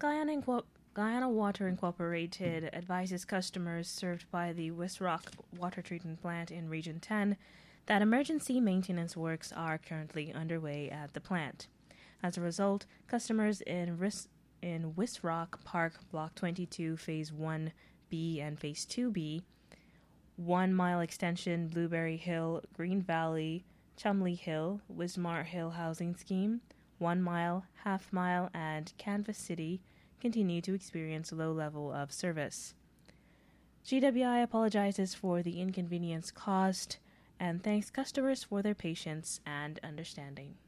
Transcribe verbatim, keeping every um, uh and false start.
Guyana, Inco- Guyana Water Incorporated advises customers served by the West Rock Water Treatment Plant in Region ten that emergency maintenance works are currently underway at the plant. As a result, customers in, Ris- in Wisrock Park Block twenty-two Phase one B and Phase two B, One Mile Extension, Blueberry Hill, Green Valley, Chumley Hill, Wismar Hill Housing Scheme, One Mile, Half Mile, and Canvas City continue to experience a low level of service. G W I apologizes for the inconvenience caused and thanks customers for their patience and understanding.